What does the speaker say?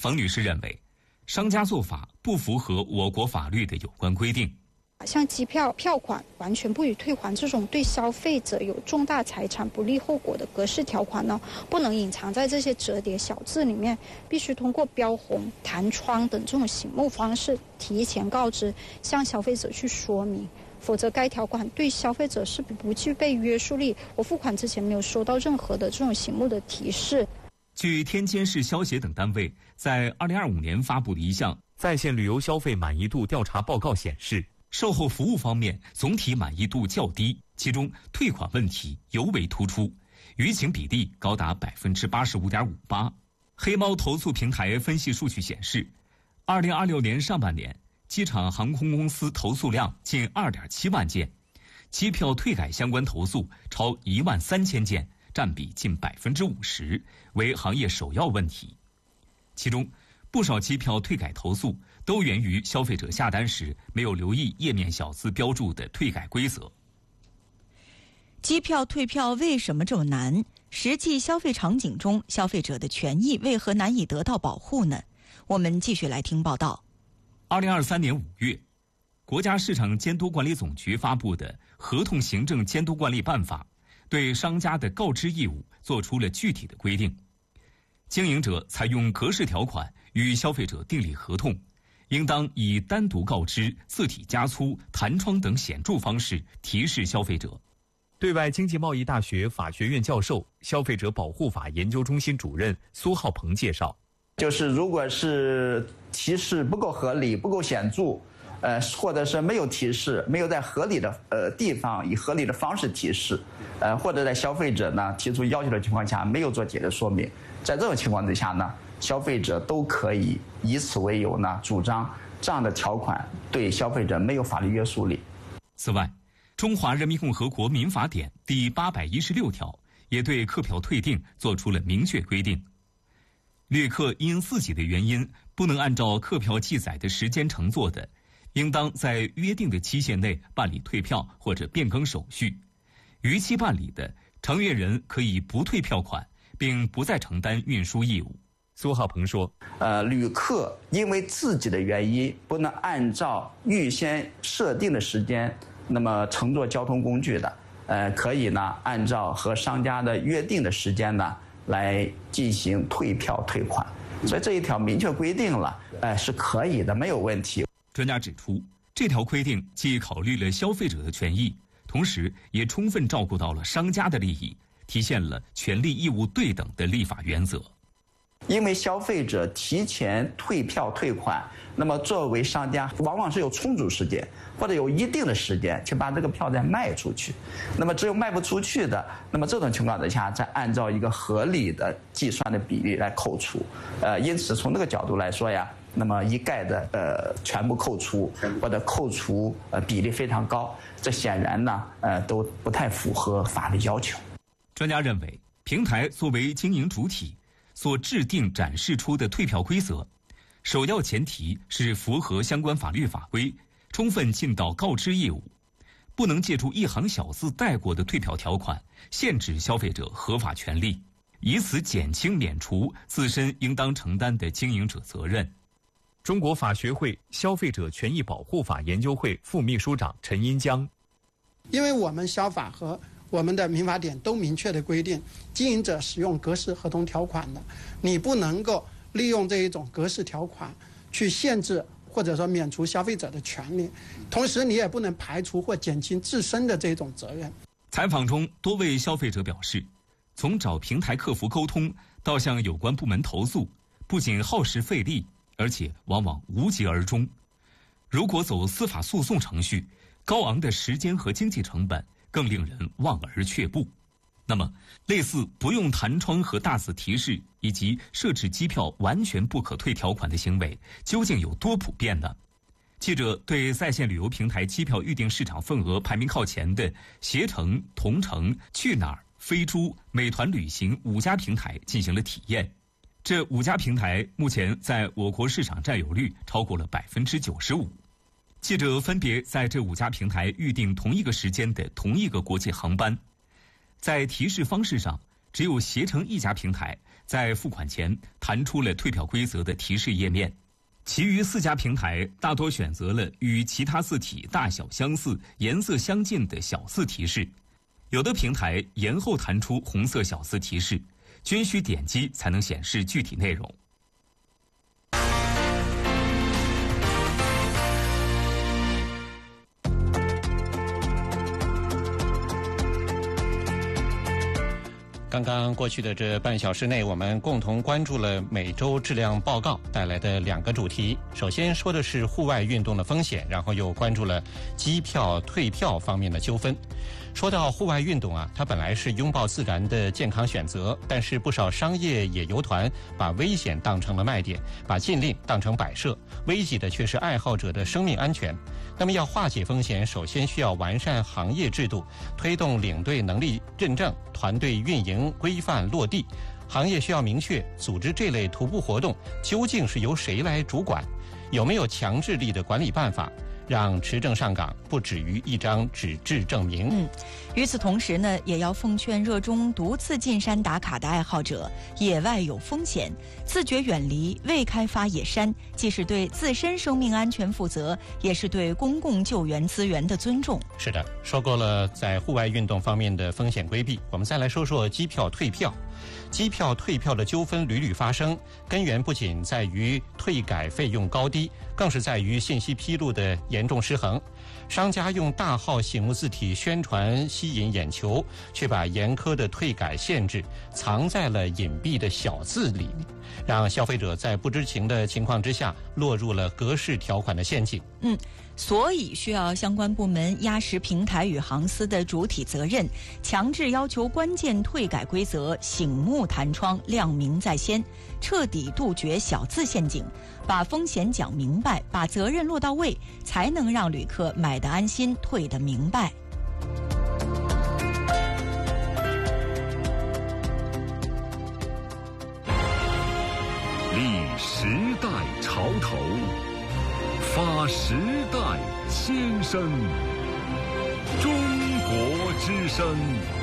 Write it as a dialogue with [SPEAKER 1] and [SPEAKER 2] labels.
[SPEAKER 1] 冯女士认为，商家做法不符合我国法律的有关规定。
[SPEAKER 2] 像机票票款完全不予退还这种对消费者有重大财产不利后果的格式条款呢，不能隐藏在这些折叠小字里面，必须通过标红、弹窗等这种醒目方式提前告知，向消费者去说明，否则该条款对消费者是不具备约束力。我付款之前没有收到任何的这种醒目的提示。
[SPEAKER 1] 据天津市消协等单位在2025年发布的一项在线旅游消费满意度调查报告显示，售后服务方面总体满意度较低，其中退款问题尤为突出，逾情比例高达85.58%。黑猫投诉平台分析数据显示，2026年上半年机场航空公司投诉量近2.7万件，机票退改相关投诉超13000件，占比近50%，为行业首要问题。其中，不少机票退改投诉都源于消费者下单时没有留意页面小字标注的退改规则。
[SPEAKER 3] 机票退票为什么这么难？实际消费场景中，消费者的权益为何难以得到保护呢？我们继续来听报道。
[SPEAKER 1] 2023年5月，国家市场监督管理总局发布的《合同行政监督管理办法》对商家的告知义务作出了具体的规定。经营者采用格式条款与消费者订立合同，应当以单独告知、字体加粗、弹窗等显著方式提示消费者。对外经济贸易大学法学院教授、消费者保护法研究中心主任苏浩鹏介绍，
[SPEAKER 4] 就是如果是提示不够合理、不够显著，或者是没有提示，没有在合理的地方以合理的方式提示，或者在消费者呢提出要求的情况下没有做解释说明，在这种情况之下呢，消费者都可以以此为由呢主张这样的条款对消费者没有法律约束力。
[SPEAKER 1] 此外，中华人民共和国民法典第816条也对客票退订作出了明确规定。旅客因自己的原因不能按照客票记载的时间乘坐的，应当在约定的期限内办理退票或者变更手续。逾期办理的，承运人可以不退票款，并不再承担运输义务。苏浩鹏说，
[SPEAKER 4] 旅客因为自己的原因不能按照预先设定的时间那么乘坐交通工具的，可以呢按照和商家的约定的时间呢来进行退票退款。所以这一条明确规定了，是可以的，没有问题。
[SPEAKER 1] 专家指出，这条规定既考虑了消费者的权益，同时也充分照顾到了商家的利益，体现了权利义务对等的立法原则。
[SPEAKER 4] 因为消费者提前退票退款，那么作为商家往往是有充足时间或者有一定的时间去把这个票再卖出去，那么只有卖不出去的，那么这种情况之下再按照一个合理的计算的比例来扣除。因此从这个角度来说呀，那么一概的全部扣除或者扣除比例非常高，这显然呢都不太符合法律要求。
[SPEAKER 1] 专家认为，平台作为经营主体所制定展示出的退票规则，首要前提是符合相关法律法规，充分尽到告知义务，不能借助一行小字带过的退票条款限制消费者合法权利，以此减轻免除自身应当承担的经营者责任。中国法学会消费者权益保护法研究会副秘书长陈荫江，
[SPEAKER 5] 因为我们消法和我们的民法典都明确的规定，经营者使用格式合同条款的，你不能够利用这一种格式条款去限制或者说免除消费者的权利，同时你也不能排除或减轻自身的这种责任。
[SPEAKER 1] 采访中，多位消费者表示，从找平台客服沟通到向有关部门投诉，不仅耗时费力，而且往往无疾而终。如果走司法诉讼程序，高昂的时间和经济成本更令人望而却步。那么，类似不用弹窗和大字提示，以及设置机票完全不可退条款的行为，究竟有多普遍呢？记者对在线旅游平台机票预订市场份额排名靠前的携程、同程、去哪儿、飞猪、美团旅行5家平台进行了体验。这5家平台目前在我国市场占有率超过了95%。记者分别在这5家平台预订同一个时间的同一个国际航班，在提示方式上，只有携程一家平台在付款前弹出了退票规则的提示页面。其余4家平台大多选择了与其他字体大小相似、颜色相近的小字提示，有的平台延后弹出红色小字提示，均需点击才能显示具体内容。
[SPEAKER 6] 刚刚过去的这半小时内，我们共同关注了每周质量报告带来的2个主题。首先说的是户外运动的风险，然后又关注了机票、退票方面的纠纷。说到户外运动啊，它本来是拥抱自然的健康选择，但是不少商业野游团把危险当成了卖点，把禁令当成摆设，危及的却是爱好者的生命安全。那么要化解风险，首先需要完善行业制度，推动领队能力认证、团队运营规范落地。行业需要明确组织这类徒步活动究竟是由谁来主管，有没有强制力的管理办法，让持证上岗不止于一张纸质证明。
[SPEAKER 3] 与此同时呢，也要奉劝热衷独自进山打卡的爱好者，野外有风险，自觉远离未开发野山，既是对自身生命安全负责，也是对公共救援资源的尊重。
[SPEAKER 6] 是的，说过了在户外运动方面的风险规避，我们再来说说机票退票。机票退票的纠纷屡屡发生，根源不仅在于退改费用高低，更是在于信息披露的严重失衡。商家用大号醒目字体宣传吸引眼球，却把严苛的退改限制藏在了隐蔽的小字里面，让消费者在不知情的情况之下落入了格式条款的陷阱。
[SPEAKER 3] 所以需要相关部门压实平台与航司的主体责任，强制要求关键退改规则醒目弹窗，亮明在先，彻底杜绝小字陷阱，把风险讲明白，把责任落到位，才能让旅客买得安心，退得明白。
[SPEAKER 7] 立时代潮头，发时代先声，中国之声。